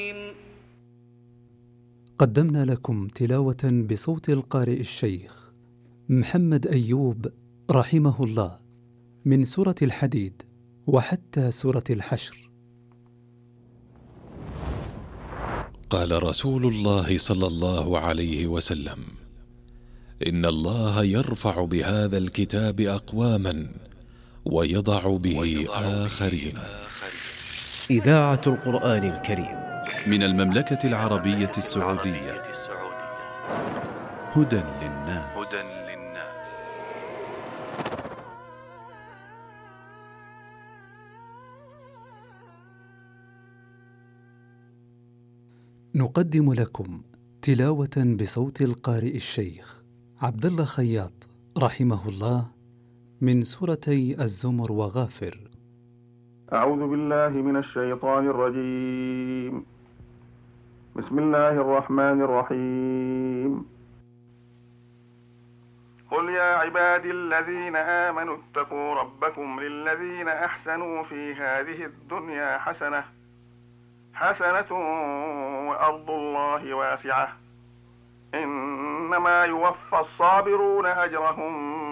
قدمنا لكم تلاوة بصوت القارئ الشيخ محمد أيوب رحمه الله من سورة الحديد وحتى سورة الحشر. قال رسول الله صلى الله عليه وسلم: إن الله يرفع بهذا الكتاب أقواما ويضع به آخرين. إذاعة القرآن الكريم من المملكة العربية السعودية. هدى للناس. نقدم لكم تلاوة بصوت القارئ الشيخ عبد الله خياط رحمه الله من سورتي الزمر وغافر. أعوذ بالله من الشيطان الرجيم. بسم الله الرحمن الرحيم. قل يا عبادي الذين آمنوا اتقوا ربكم للذين أحسنوا في هذه الدنيا حسنة وأرض الله واسعة إنما يوفى الصابرون أجرهم